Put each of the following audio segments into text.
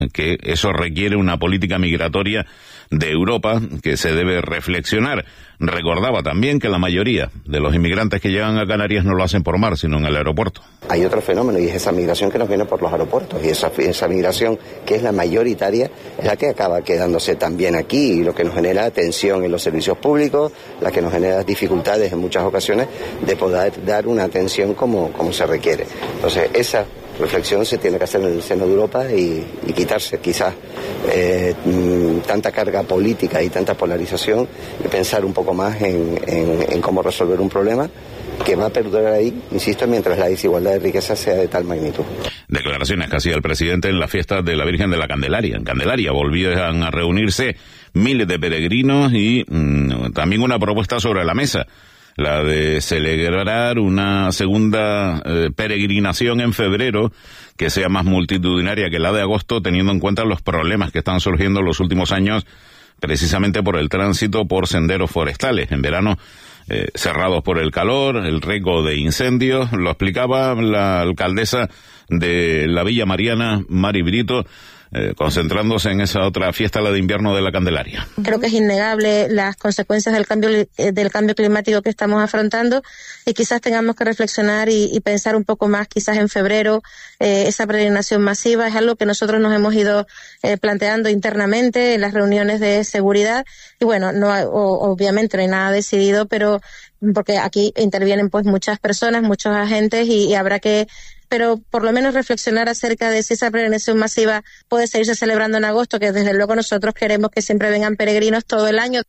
que eso requiere una política migratoria de Europa que se debe reflexionar. Recordaba también que la mayoría de los inmigrantes que llegan a Canarias no lo hacen por mar, sino en el aeropuerto. Hay otro fenómeno y es esa migración que nos viene por los aeropuertos, y esa migración que es la mayoritaria es la que acaba quedándose también aquí, y lo que nos genera tensión en los servicios públicos, la que nos genera dificultades en muchas ocasiones de poder dar una atención como se requiere. Entonces esa reflexión se tiene que hacer en el seno de Europa y quitarse quizás tanta carga política y tanta polarización, y pensar un poco más en cómo resolver un problema que va a perdurar ahí, insisto, mientras la desigualdad de riqueza sea de tal magnitud. Declaraciones que hacía el presidente en la fiesta de la Virgen de la Candelaria. En Candelaria volvían a reunirse miles de peregrinos y también una propuesta sobre la mesa, la de celebrar una segunda peregrinación en febrero que sea más multitudinaria que la de agosto, teniendo en cuenta los problemas que están surgiendo en los últimos años precisamente por el tránsito por senderos forestales. En verano cerrados por el calor, el riesgo de incendios. Lo explicaba la alcaldesa de la Villa Mariana, Mari Brito, concentrándose en esa otra fiesta, la de invierno de la Candelaria. Creo que es innegable las consecuencias del cambio climático que estamos afrontando, y quizás tengamos que reflexionar y pensar un poco más, quizás en febrero, esa peregrinación masiva. Es algo que nosotros nos hemos ido planteando internamente en las reuniones de seguridad, y bueno, obviamente no hay nada decidido, pero porque aquí intervienen pues muchas personas, muchos agentes, y habrá que, pero por lo menos reflexionar acerca de si esa peregrinación masiva puede seguirse celebrando en agosto, que desde luego nosotros queremos que siempre vengan peregrinos todo el año.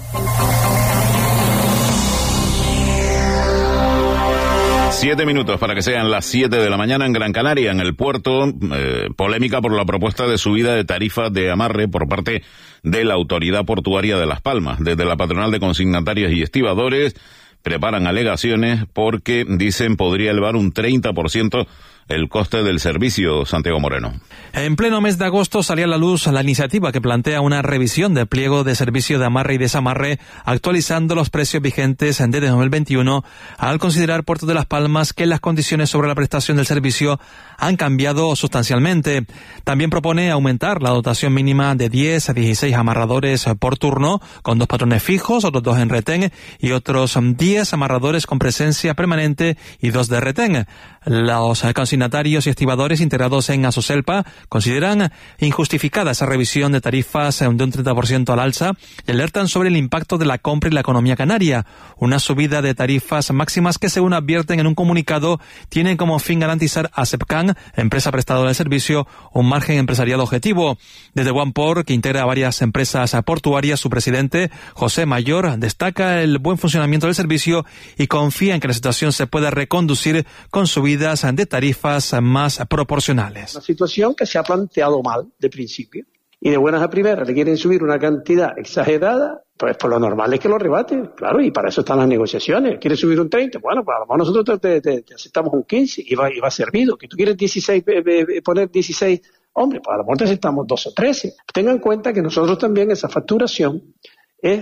Siete minutos para que sean las 7 de la mañana en Gran Canaria, en el puerto. Polémica por la propuesta de subida de tarifas de amarre por parte de la Autoridad Portuaria de Las Palmas. Desde la patronal de consignatarios y estibadores preparan alegaciones porque dicen podría elevar un 30% el coste del servicio. Santiago Moreno. En pleno mes de agosto salía a la luz la iniciativa que plantea una revisión del pliego de servicio de amarre y desamarre, actualizando los precios vigentes desde 2021, al considerar Puerto de Las Palmas que las condiciones sobre la prestación del servicio han cambiado sustancialmente. También propone aumentar la dotación mínima de 10 a 16 amarradores por turno, con 2 patrones fijos, otros 2 en retén, y otros 10 amarradores con presencia permanente y 2 de retén. Los consignatarios y estibadores integrados en Asoselpa consideran injustificada esa revisión de tarifas de un 30% al alza y alertan sobre el impacto de la compra y la economía canaria. Una subida de tarifas máximas que, según advierten en un comunicado, tienen como fin garantizar a SEPCAN, empresa prestadora de servicio, un margen empresarial objetivo. Desde OnePort, que integra a varias empresas portuarias, su presidente, José Mayor, destaca el buen funcionamiento del servicio y confía en que la situación se pueda reconducir con subidas de tarifas más proporcionales. Una situación que se ha planteado mal de principio, y de buenas a primeras le quieren subir una cantidad exagerada, pues por lo normal es que lo rebate, claro, y para eso están las negociaciones. ¿Quieres subir un 30? Bueno, pues a lo mejor nosotros te aceptamos un 15 y va servido. ¿Que tú quieres 16, poner 16? Hombre, pues a lo mejor te aceptamos 2 o 13. Tengan en cuenta que nosotros también esa facturación es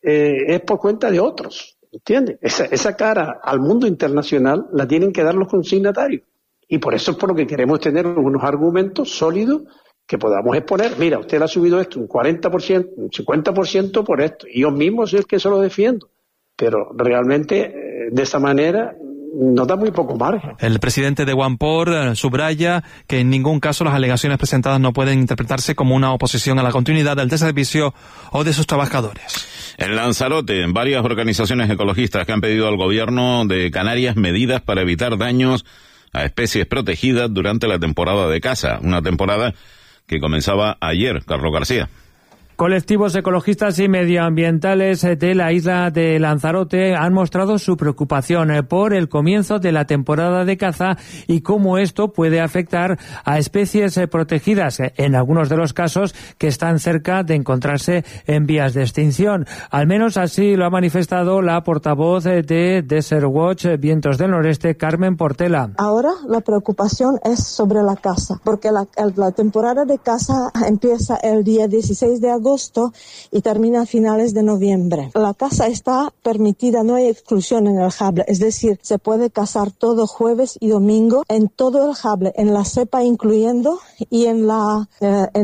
por cuenta de otros. ¿Entiendes? Esa cara al mundo internacional la tienen que dar los consignatarios. Y por eso es por lo que queremos tener unos argumentos sólidos que podamos exponer. Mira, usted le ha subido esto un 40%, un 50% por esto. Y yo mismo soy el que se lo defiendo. Pero realmente, de esa manera, nos da muy poco margen. El presidente de OnePort subraya que en ningún caso las alegaciones presentadas no pueden interpretarse como una oposición a la continuidad del servicio o de sus trabajadores. En Lanzarote, varias organizaciones ecologistas que han pedido al gobierno de Canarias medidas para evitar daños a especies protegidas durante la temporada de caza, una temporada que comenzaba ayer. Carlos García. Colectivos ecologistas y medioambientales de la isla de Lanzarote han mostrado su preocupación por el comienzo de la temporada de caza y cómo esto puede afectar a especies protegidas, en algunos de los casos que están cerca de encontrarse en vías de extinción. Al menos así lo ha manifestado la portavoz de Desert Watch Vientos del Noreste, Carmen Portela. Ahora la preocupación es sobre la caza, porque la temporada de caza empieza el día 16 de agosto agosto y termina a finales de noviembre. La caza está permitida, no hay exclusión en el Jable, es decir, se puede cazar todo jueves y domingo en todo el Jable, en la cepa incluyendo y en